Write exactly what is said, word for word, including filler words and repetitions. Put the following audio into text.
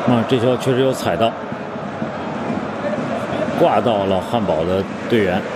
啊，这球确实有踩到，挂到了汉堡的队员。